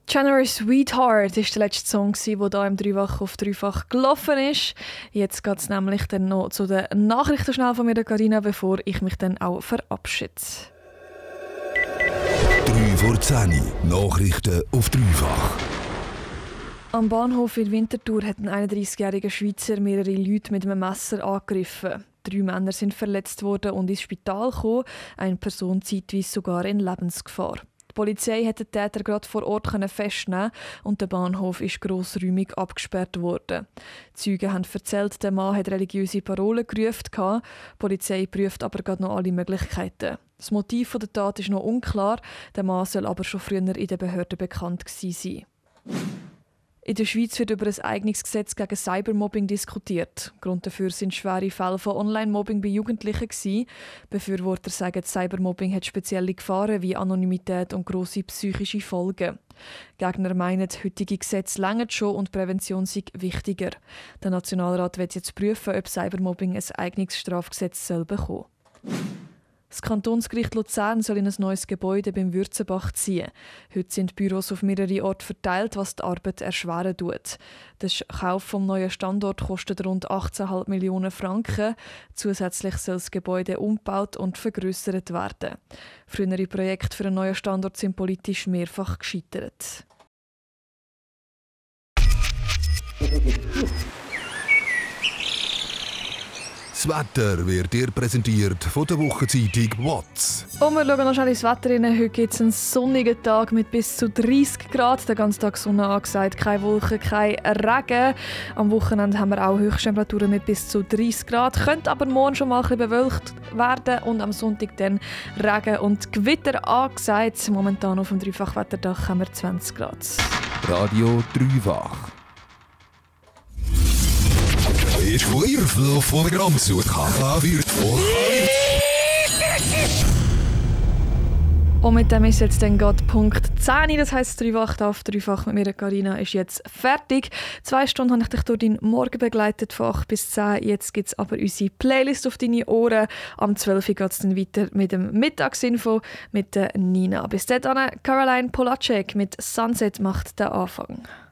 January Sweetheart war der letzte Song, der hier im Dreifach auf Dreifach gelaufen ist. Jetzt geht es nämlich dann noch zu den Nachrichten schnell von mir, Carina, bevor ich mich dann auch verabschiede. 3 vor 10 Nachrichten auf Dreifach. Am Bahnhof in Winterthur hat ein 31-jähriger Schweizer mehrere Leute mit einem Messer angegriffen. 3 Männer sind verletzt worden und ins Spital gekommen, eine Person zeitweise sogar in Lebensgefahr. Die Polizei konnte den Täter gerade vor Ort festnehmen und der Bahnhof ist grossräumig abgesperrt worden. Zeugen haben erzählt, der Mann hat religiöse Parolen gerufen. Die Polizei prüft aber gerade noch alle Möglichkeiten. Das Motiv der Tat ist noch unklar, der Mann soll aber schon früher in den Behörden bekannt gewesen sein. In der Schweiz wird über ein Eignungsgesetz gegen Cybermobbing diskutiert. Grund dafür sind schwere Fälle von Online-Mobbing bei Jugendlichen gewesen. Befürworter sagen, Cybermobbing hat spezielle Gefahren wie Anonymität und grosse psychische Folgen. Gegner meinen, heutige Gesetze reichen schon und Prävention sei wichtiger. Der Nationalrat wird jetzt prüfen, ob Cybermobbing ein Eignungsstrafgesetz bekommen soll. Das Kantonsgericht Luzern soll in ein neues Gebäude beim Würzenbach ziehen. Heute sind Büros auf mehrere Orte verteilt, was die Arbeit erschweren tut. Der Kauf des neuen Standorts kostet rund 18,5 Millionen Franken. Zusätzlich soll das Gebäude umgebaut und vergrössert werden. Frühere Projekte für einen neuen Standort sind politisch mehrfach gescheitert. Das Wetter wird dir präsentiert von der Wochenzeitung WATS. Und wir schauen noch schnell ins Wetter rein. Heute gibt es einen sonnigen Tag mit bis zu 30 Grad. Den ganzen Tag Sonne angesagt, keine Wolken, kein Regen. Am Wochenende haben wir auch Höchsttemperaturen mit bis zu 30 Grad. Könnte aber morgen schon mal ein bisschen bewölkt werden und am Sonntag dann Regen und Gewitter angesagt. Momentan auf dem Dreifachwetterdach haben wir 20 Grad. Radio Dreifach. Ist von ihr von der Gramsucht wird vor. Und mit dem ist jetzt dann gerade Punkt 10. Das heisst, 3 Wacht auf Dreifach mit mir, Carina, ist jetzt fertig. 2 Stunden habe ich dich durch deinen Morgen begleitet, von 8 bis 10. Jetzt gibt es aber unsere Playlist auf deine Ohren. Am 12 Uhr geht es dann weiter mit dem Mittagsinfo mit der Nina. Bis dahin, Caroline Polacek mit Sunset macht den Anfang.